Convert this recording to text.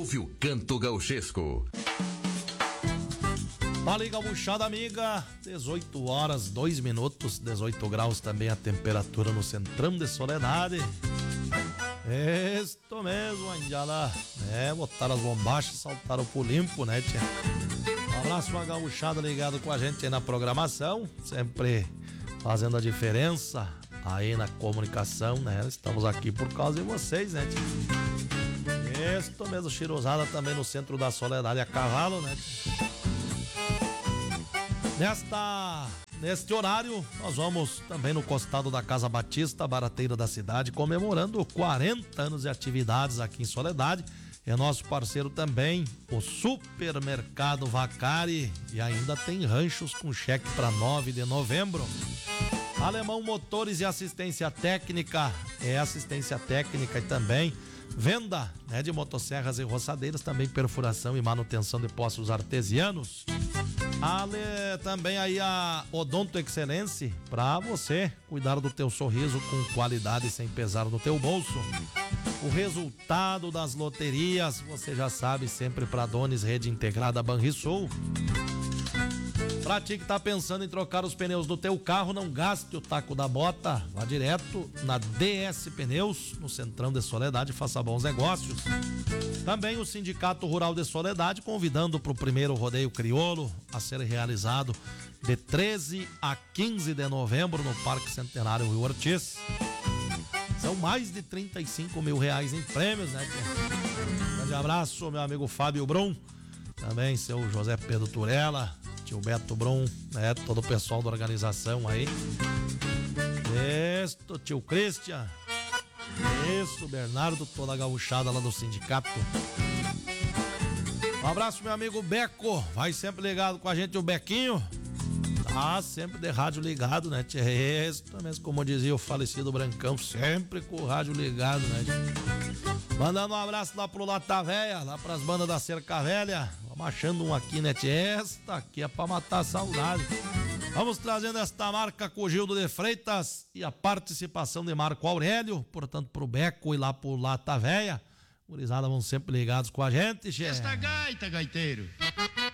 ouve o canto gauchesco. Fala aí, gauchada amiga, 18 horas, 2 minutos, 18 graus também a temperatura no Centrão de Soledade. Isto mesmo, Andiala, botaram as bombachas, saltaram pro limpo, né, tia? Um abraço, uma gauchada ligado com a gente aí na programação, sempre fazendo a diferença aí na comunicação, né? Estamos aqui por causa de vocês, né, tia? Isto mesmo, chirosada também no centro da Soledade a cavalo, né, tia? Neste horário, nós vamos também no costado da Casa Batista, barateira da cidade, comemorando 40 anos de atividades aqui em Soledade. É nosso parceiro também, o Supermercado Vacari, e ainda tem ranchos com cheque para 9 de novembro. Alemão Motores e Assistência Técnica, assistência técnica e também venda, né, de motosserras e roçadeiras, também perfuração e manutenção de poços artesianos. Também aí a Odonto Excelência, pra você cuidar do teu sorriso com qualidade sem pesar no teu bolso. O resultado das loterias, você já sabe, sempre pra Dones Rede Integrada Banrisul. Pra ti que tá pensando em trocar os pneus do teu carro, não gaste o taco da bota, vá direto na DS Pneus, no Centrão de Soledade, faça bons negócios. Também o Sindicato Rural de Soledade convidando para o primeiro rodeio crioulo a ser realizado de 13 a 15 de novembro no Parque Centenário Rio Ortiz. São mais de 35 mil reais em prêmios, né? Grande abraço, meu amigo Fábio Brum, também seu José Pedro Turella, tio Beto Brum, né? Todo o pessoal da organização aí. Isso, tio Christian. Isso, Bernardo, toda a gauchada lá do sindicato. Um abraço, meu amigo Beco, vai sempre ligado com a gente, o Bequinho. Tá sempre de rádio ligado, né? Isso mesmo, como dizia o falecido Brancão, sempre com o rádio ligado, né? Mandando um abraço lá pro Lata Véia, lá pras bandas da Cerca Velha. Vamos achando um aqui, né? Esta aqui é pra matar a saudade. Vamos trazendo esta marca com o Gildo de Freitas e a participação de Marco Aurélio, portanto pro Beco e lá pro Lata Véia. Gurizada, vão sempre ligados com a gente, che. Esta gaita, gaiteiro.